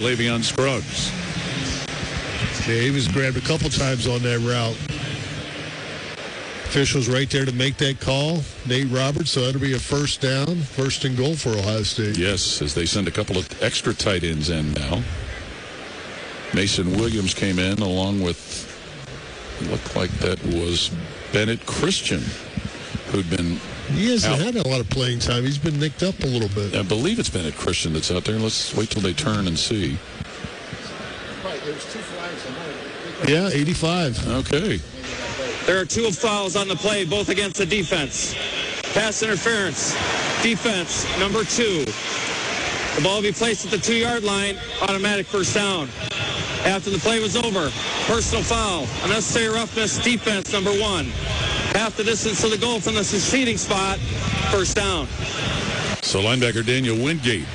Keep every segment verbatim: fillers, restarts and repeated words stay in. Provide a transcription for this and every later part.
Le'Veon Scruggs. Yeah, he was grabbed a couple times on that route. Officials right there to make that call. Nate Roberts, so that'll be a first down, first and goal for Ohio State. Yes, as they send a couple of extra tight ends in now. Mason Williams came in along with, it looked like that was Bennett Christian, who'd been He hasn't out. had a lot of playing time. He's been nicked up a little bit. I believe it's Bennett Christian that's out there. Let's wait till they turn and see. Right, there's two flags on that. Yeah, eighty-five. Okay. There are two fouls on the play, both against the defense. Pass interference. Defense, number two. The ball will be placed at the two-yard line. Automatic first down. After the play was over, personal foul. Unnecessary roughness. Defense, number one. Half the distance to the goal from the succeeding spot. First down. So linebacker Daniel Wingate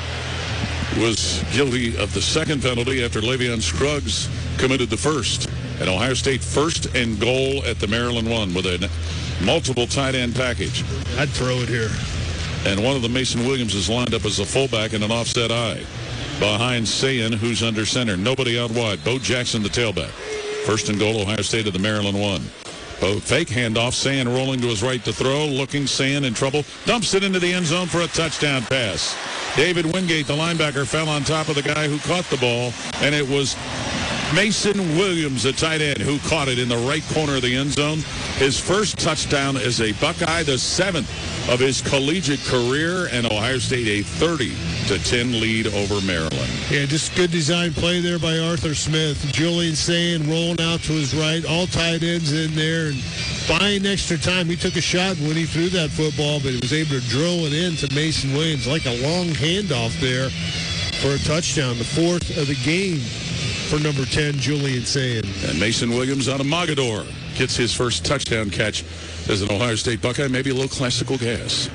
was guilty of the second penalty after Le'Veon Scruggs committed the first. And Ohio State first and goal at the Maryland one with a multiple tight end package. I'd throw it here. And one of the Mason Williams is lined up as a fullback in an offset eye behind Sayin, who's under center. Nobody out wide. Bo Jackson, the tailback. First and goal, Ohio State at the Maryland one. Bo, fake handoff. Sayin rolling to his right to throw. Looking, Sayin in trouble. Dumps it into the end zone for a touchdown pass. David Wingate, the linebacker, fell on top of the guy who caught the ball, and it was Mason Williams, the tight end, who caught it in the right corner of the end zone. His first touchdown as a Buckeye, the seventh of his collegiate career, and Ohio State a thirty to ten lead over Maryland. Yeah, just good design play there by Arthur Smith. Julian Sayin rolling out to his right, all tight ends in there, and buying extra time. He took a shot when he threw that football, but he was able to drill it into Mason Williams like a long handoff there for a touchdown, the fourth of the game for number ten, Julian Sayin. And Mason Williams out of Mogador gets his first touchdown catch as an Ohio State Buckeye, maybe a little classical gas.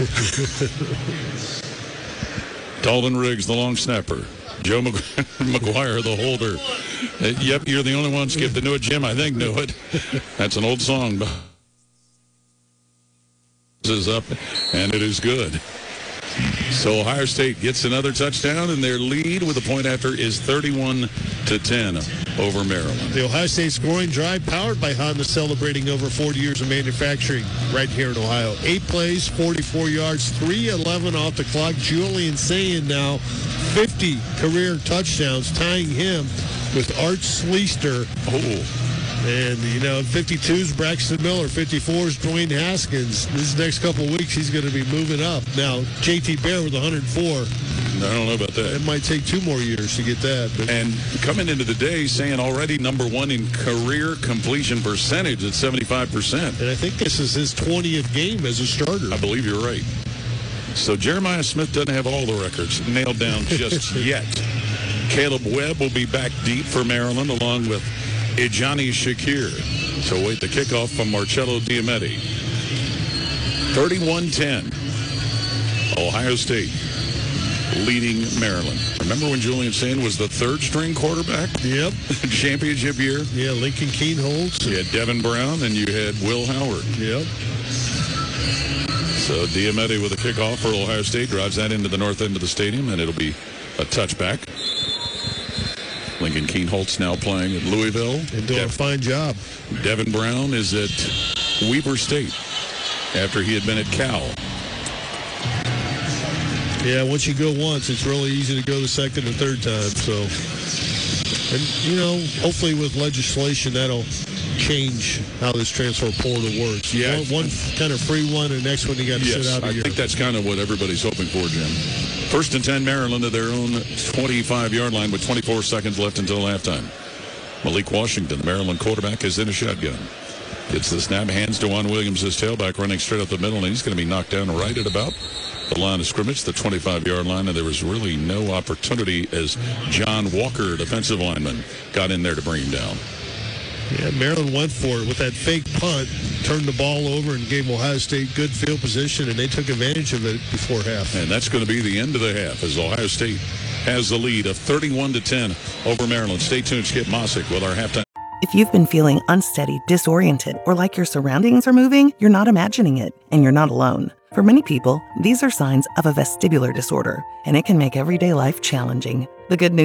Dalton Riggs, the long snapper. Joe McGuire, the holder. Uh, yep, you're the only one, Skip, that knew it. Jim, I think, knew it. That's an old song. This is up, and it is good. So Ohio State gets another touchdown, and their lead with a point after is thirty-one to ten over Maryland. The Ohio State scoring drive powered by Honda, celebrating over forty years of manufacturing right here in Ohio. Eight plays, forty-four yards, three eleven off the clock. Julian Sayin now fifty career touchdowns, tying him with Art Sleester. Oh. And, you know, fifty-two is Braxton Miller. fifty-four is Dwayne Haskins. This next couple of weeks, he's going to be moving up. Now, J T Bear with one hundred four. I don't know about that. It might take two more years to get that. But. And coming into the day, saying already number one in career completion percentage at seventy-five percent. And I think this is his twentieth game as a starter. I believe you're right. So Jeremiah Smith doesn't have all the records nailed down just yet. Caleb Webb will be back deep for Maryland along with Ijani Shakir. So wait the kickoff from Marcello Diamete. thirty-one ten. Ohio State leading Maryland. Remember when Julian Sayin was the third string quarterback? Yep. Championship year? Yeah, Lincoln Keenholz. You had Devin Brown and you had Will Howard. Yep. So Diamete with a kickoff for Ohio State drives that into the north end of the stadium, and it'll be a touchback. Lincoln Keenholz now playing at Louisville. And doing Dev- a fine job. Devin Brown is at Weber State after he had been at Cal. Yeah, once you go once, it's really easy to go the second and third time. So, and, you know, hopefully with legislation, that'll change how this transfer portal works. Yeah. One, one kind of free one, and the next one you got to yes, sit out a I year. think that's kind of what everybody's hoping for, Jim. First and ten, Maryland at their own twenty-five-yard line with twenty-four seconds left until halftime. Malik Washington, the Maryland quarterback, is in a shotgun. Gets the snap, hands to Juan Williams, his tailback, running straight up the middle, and he's going to be knocked down right at about the line of scrimmage, the twenty-five-yard line, and there was really no opportunity as John Walker, defensive lineman, got in there to bring him down. Yeah, Maryland went for it with that fake punt, turned the ball over and gave Ohio State good field position, and they took advantage of it before half. And that's going to be the end of the half as Ohio State has the lead of thirty-one to ten over Maryland. Stay tuned, Skip Mossick with our halftime. If you've been feeling unsteady, disoriented, or like your surroundings are moving, you're not imagining it, and you're not alone. For many people, these are signs of a vestibular disorder, and it can make everyday life challenging. The good news